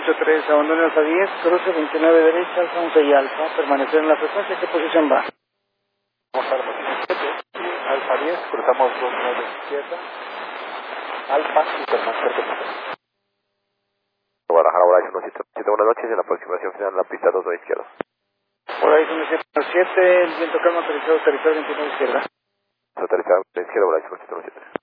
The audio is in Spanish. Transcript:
8183, abandone Alfa 10, cruce 29 derecha, Alfa 11 y Alfa, permanecer en la frecuencia. ¿Qué posición va? Vamos a la posición 7, Alfa 10, cruzamos 29 izquierda, Alfa y permanecer con nosotros. Guadalajara, Horizon 17, buenas noches, en la aproximación final en la pista 2 izquierda. Horizon 17, el viento calma, aterrizado, 29 izquierda. Aterrizado izquierda, Horizon 17.